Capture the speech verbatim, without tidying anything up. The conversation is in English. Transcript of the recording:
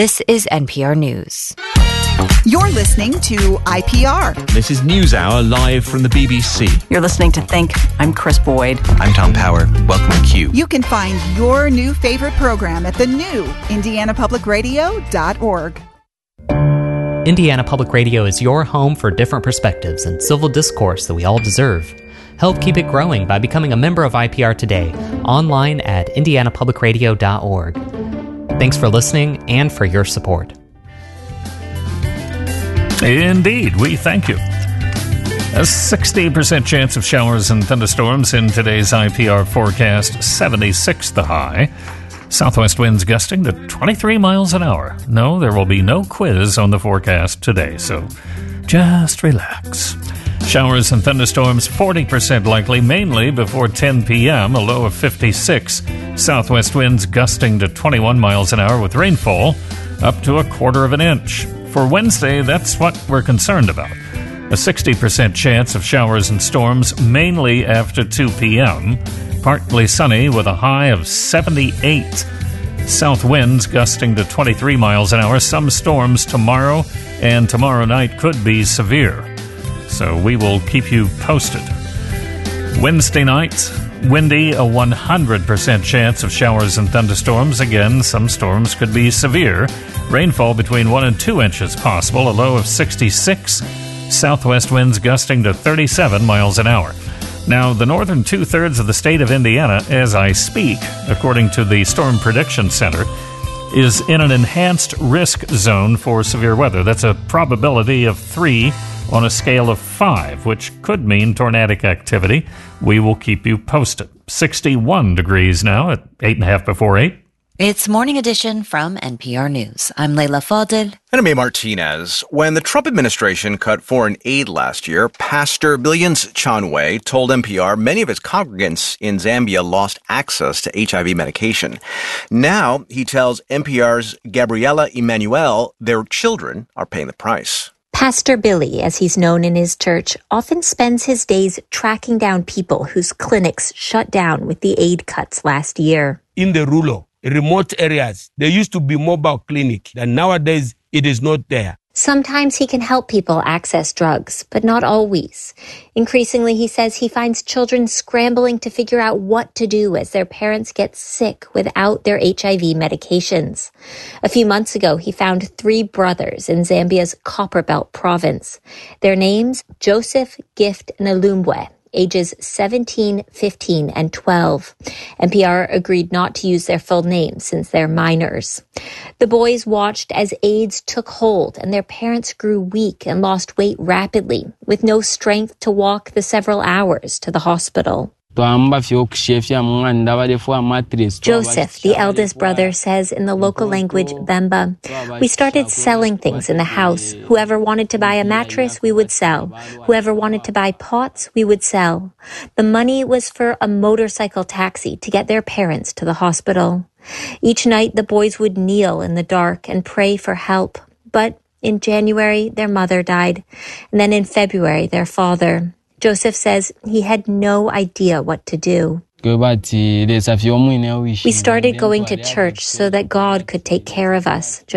This is N P R News. You're listening to I P R. This is NewsHour live from the B B C. You're listening to Think. I'm Chris Boyd. I'm Tom Power. Welcome to Q. You can find your new favorite program at the new indiana public radio dot org. Indiana Public Radio is your home for different perspectives and civil discourse that we all deserve. Help keep it growing by becoming a member of I P R today, online at indiana public radio dot org. Thanks for listening and for your support. Indeed, we thank you. A sixty percent chance of showers and thunderstorms in today's I P R forecast, seventy-six the high. Southwest winds gusting to twenty-three miles an hour. No, there will be no quiz on the forecast today, so just relax. Showers and thunderstorms, forty percent likely, mainly before ten p.m., a low of fifty-six. Southwest winds gusting to twenty-one miles an hour with rainfall up to a quarter of an inch. For Wednesday, that's what we're concerned about. A sixty percent chance of showers and storms, mainly after two p.m., partly sunny with a high of seventy-eight. South winds gusting to twenty-three miles an hour. Some storms tomorrow and tomorrow night could be severe. So we will keep you posted. Wednesday night, windy, a one hundred percent chance of showers and thunderstorms. Again, some storms could be severe. Rainfall between one and two inches possible, a low of sixty-six. Southwest winds gusting to thirty-seven miles an hour. Now, the northern two-thirds of the state of Indiana, as I speak, according to the Storm Prediction Center, is in an enhanced risk zone for severe weather. That's a probability of three on a scale of five, which could mean tornadic activity. We will keep you posted. sixty-one degrees now at eight and a half before eight. It's Morning Edition from N P R News. I'm Leila Fadel. And I'm A. Martinez. When the Trump administration cut foreign aid last year, Pastor Billions Chanwe told N P R many of his congregants in Zambia lost access to H I V medication. Now, he tells N P R's Gabriela Emmanuel their children are paying the price. Pastor Billy, as he's known in his church, often spends his days tracking down people whose clinics shut down with the aid cuts last year. In the rural, remote areas, there used to be mobile clinic, and nowadays it is not there. Sometimes he can help people access drugs, but not always. Increasingly, he says he finds children scrambling to figure out what to do as their parents get sick without their H I V medications. A few months ago, he found three brothers in Zambia's Copperbelt province. Their names, Joseph, Gift, and Alumbwe, ages seventeen, fifteen, and twelve. N P R agreed not to use their full names since they're minors. The boys watched as AIDS took hold and their parents grew weak and lost weight rapidly, with no strength to walk the several hours to the hospital. Joseph, the eldest brother, says in the local language Bemba, "We started selling things in the house. Whoever wanted to buy a mattress, we would sell. Whoever wanted to buy pots, we would sell. The money was for a motorcycle taxi to get their parents to the hospital. Each night, the boys would kneel in the dark and pray for help. But in January, their mother died, and then in February, their father. Joseph says he had no idea what to do. We started going to church so that God could take care of us.